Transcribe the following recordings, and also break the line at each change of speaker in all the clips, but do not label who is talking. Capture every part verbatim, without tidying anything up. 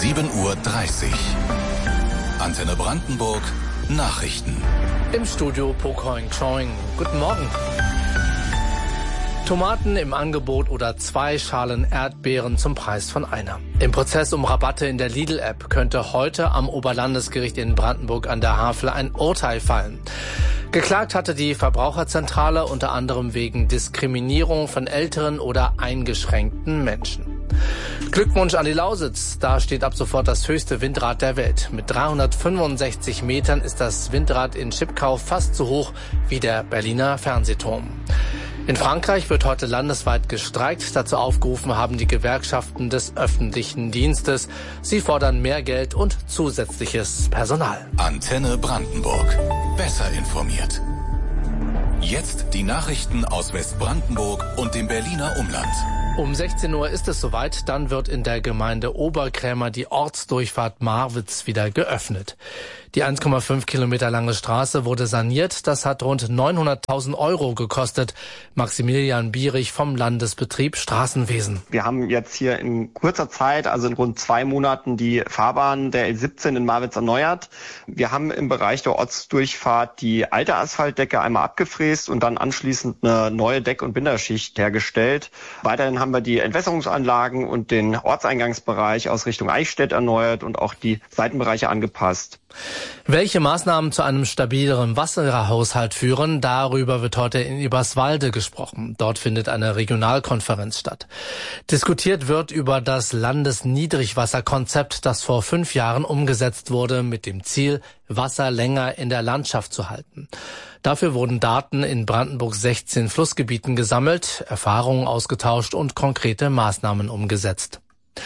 sieben Uhr dreißig. Antenne Brandenburg, Nachrichten.
Im Studio Pokoing Choing. Guten Morgen. Tomaten im Angebot oder zwei Schalen Erdbeeren zum Preis von einer. Im Prozess um Rabatte in der Lidl-App könnte heute am Oberlandesgericht in Brandenburg an der Havel ein Urteil fallen. Geklagt hatte die Verbraucherzentrale unter anderem wegen Diskriminierung von älteren oder eingeschränkten Menschen. Glückwunsch an die Lausitz. Da steht ab sofort das höchste Windrad der Welt. Mit dreihundertfünfundsechzig Metern ist das Windrad in Chipkau fast so hoch wie der Berliner Fernsehturm. In Frankreich wird heute landesweit gestreikt. Dazu aufgerufen haben die Gewerkschaften des öffentlichen Dienstes. Sie fordern mehr Geld und zusätzliches Personal.
Antenne Brandenburg. Besser informiert. Jetzt die Nachrichten aus Westbrandenburg und dem Berliner Umland.
Um sechzehn Uhr ist es soweit, dann wird in der Gemeinde Oberkrämer die Ortsdurchfahrt Marwitz wieder geöffnet. Die eins Komma fünf Kilometer lange Straße wurde saniert, das hat rund neunhunderttausend Euro gekostet. Maximilian Bierich vom Landesbetrieb Straßenwesen.
Wir haben jetzt hier in kurzer Zeit, also in rund zwei Monaten, die Fahrbahn der L siebzehn in Marwitz erneuert. Wir haben im Bereich der Ortsdurchfahrt die alte Asphaltdecke einmal abgefräst und dann anschließend eine neue Deck- und Binderschicht hergestellt. Weiterhin haben wir die Entwässerungsanlagen und den Ortseingangsbereich aus Richtung Eichstätt erneuert und auch die Seitenbereiche angepasst.
Welche Maßnahmen zu einem stabileren Wasserhaushalt führen, darüber wird heute in Eberswalde gesprochen. Dort findet eine Regionalkonferenz statt. Diskutiert wird über das Landesniedrigwasserkonzept, das vor fünf Jahren umgesetzt wurde, mit dem Ziel, Wasser länger in der Landschaft zu halten. Dafür wurden Daten in Brandenburgs sechzehn Flussgebieten gesammelt, Erfahrungen ausgetauscht und konkrete Maßnahmen umgesetzt.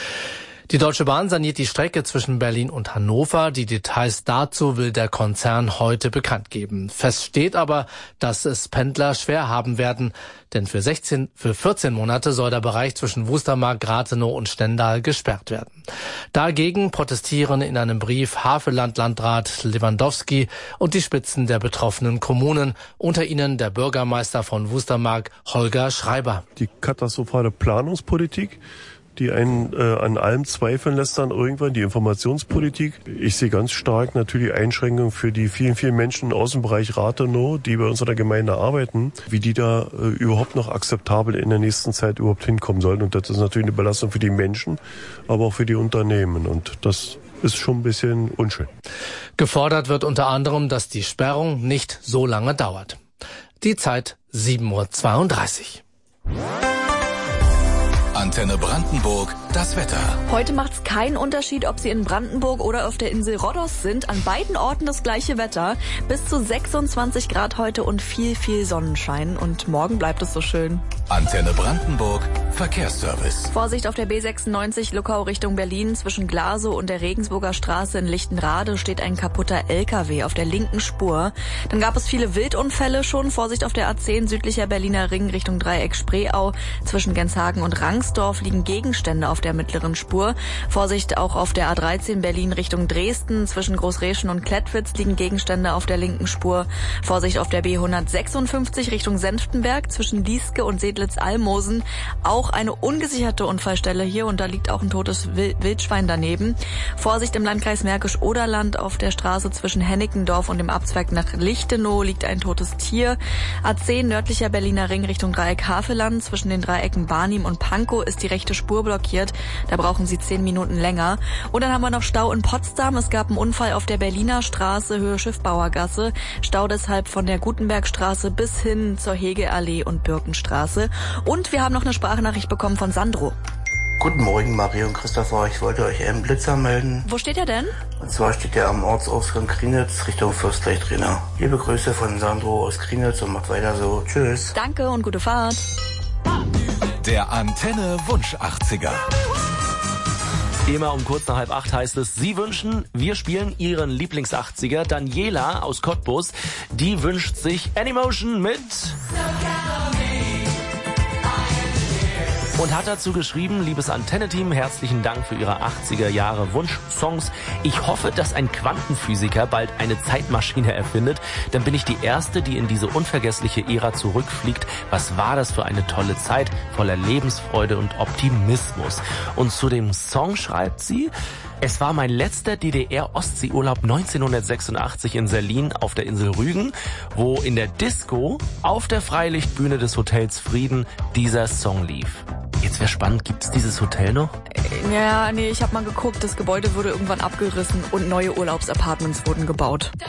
Die Deutsche Bahn saniert die Strecke zwischen Berlin und Hannover. Die Details dazu will der Konzern heute bekannt geben. Fest steht aber, dass es Pendler schwer haben werden, denn für sechzehn, für vierzehn Monate soll der Bereich zwischen Wustermark, Rathenow und Stendal gesperrt werden. Dagegen protestieren in einem Brief Havelland-Landrat Lewandowski und die Spitzen der betroffenen Kommunen, unter ihnen der Bürgermeister von Wustermark, Holger Schreiber.
Die katastrophale Planungspolitik, die einen äh, an allem zweifeln lässt dann irgendwann, die Informationspolitik. Ich sehe ganz stark natürlich Einschränkungen für die vielen, vielen Menschen im Außenbereich Rathenow, die bei uns in der Gemeinde arbeiten, wie die da äh, überhaupt noch akzeptabel in der nächsten Zeit überhaupt hinkommen sollen. Und das ist natürlich eine Belastung für die Menschen, aber auch für die Unternehmen. Und das ist schon ein bisschen unschön.
Gefordert wird unter anderem, dass die Sperrung nicht so lange dauert. Die Zeit sieben Uhr zweiunddreißig.
Antenne Brandenburg, das Wetter.
Heute macht's keinen Unterschied, ob Sie in Brandenburg oder auf der Insel Rhodos sind. An beiden Orten das gleiche Wetter. Bis zu sechsundzwanzig Grad heute und viel, viel Sonnenschein. Und morgen bleibt es so schön.
Antenne Brandenburg, Verkehrsservice.
Vorsicht auf der B sechsundneunzig Luckau Richtung Berlin. Zwischen Glasow und der Regensburger Straße in Lichtenrade steht ein kaputter L K W auf der linken Spur. Dann gab es viele Wildunfälle schon. Vorsicht auf der A zehn südlicher Berliner Ring Richtung Dreieck Spreeau. Zwischen Genshagen und Rangsdorf liegen Gegenstände auf der mittleren Spur. Vorsicht auch auf der A dreizehn Berlin Richtung Dresden. Zwischen Großreschen und Klettwitz liegen Gegenstände auf der linken Spur. Vorsicht auf der B hundertsechsundfünfzig Richtung Senftenberg. Zwischen Lieske und Sedlitz-Almosen auch eine ungesicherte Unfallstelle hier und da liegt auch ein totes Wildschwein daneben. Vorsicht im Landkreis Märkisch-Oderland auf der Straße zwischen Hennickendorf und dem Abzweig nach Lichtenau liegt ein totes Tier. A zehn nördlicher Berliner Ring Richtung Dreieck Havelland. Zwischen den Dreiecken Barnim und Pankow ist die rechte Spur blockiert. Da brauchen Sie zehn Minuten länger. Und dann haben wir noch Stau in Potsdam. Es gab einen Unfall auf der Berliner Straße, Höhe Schiffbauergasse. Stau deshalb von der Gutenbergstraße bis hin zur Hegeallee und Birkenstraße. Und wir haben noch eine Sprachnachricht bekommen von Sandro.
Guten Morgen, Mario und Christopher. Ich wollte euch einen Blitzer melden.
Wo steht er denn?
Und zwar steht er am Ortsausgang Krienitz Richtung Fürstleitrainer. Liebe Grüße von Sandro aus Krienitz und macht weiter so. Tschüss.
Danke und gute Fahrt.
Der Antenne Wunsch achtziger.
Immer um kurz nach halb acht heißt es, Sie wünschen, wir spielen Ihren Lieblings-achtziger. Daniela aus Cottbus, die wünscht sich Anymotion mit... Und hat dazu geschrieben, liebes Antenne-Team, herzlichen Dank für Ihre achtziger Jahre Wunsch-Songs. Ich hoffe, dass ein Quantenphysiker bald eine Zeitmaschine erfindet. Dann bin ich die Erste, die in diese unvergessliche Ära zurückfliegt. Was war das für eine tolle Zeit, voller Lebensfreude und Optimismus. Und zu dem Song schreibt sie... Es war mein letzter D D R-Ostseeurlaub neunzehnhundertsechsundachtzig in Serlin auf der Insel Rügen, wo in der Disco auf der Freilichtbühne des Hotels Frieden dieser Song lief. Jetzt wäre spannend, gibt's dieses Hotel noch?
Ja, nee, ich habe mal geguckt, das Gebäude wurde irgendwann abgerissen und neue Urlaubsapartments wurden gebaut.